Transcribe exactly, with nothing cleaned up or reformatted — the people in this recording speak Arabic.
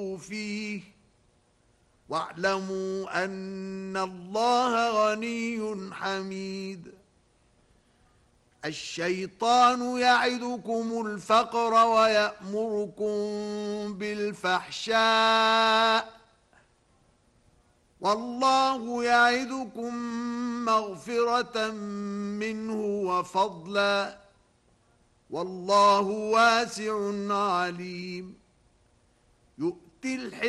فيه واعلموا أن الله غني حميد. الشيطان يعدكم الفقر ويأمركم بالفحشاء والله يعدكم مغفرة منه وفضلا والله واسع عليم. يؤتي الحكمة